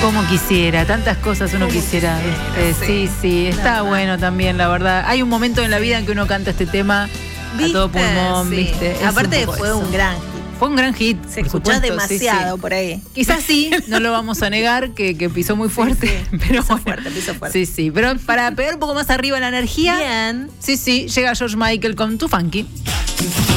Como quisiera, tantas cosas uno quisiera. Sí, está bueno también, la verdad. Hay un momento en la vida en que uno canta este tema a todo pulmón, Sí. ¿viste? Aparte fue un gran hit. Fue un gran hit. Se escuchó demasiado por ahí. Quizás sí, no lo vamos a negar, que pisó muy fuerte. Sí. Pero Pisó bueno. fuerte. Sí, pero para pegar un poco más arriba la energía. Bien. Sí, llega George Michael con Tu Funky.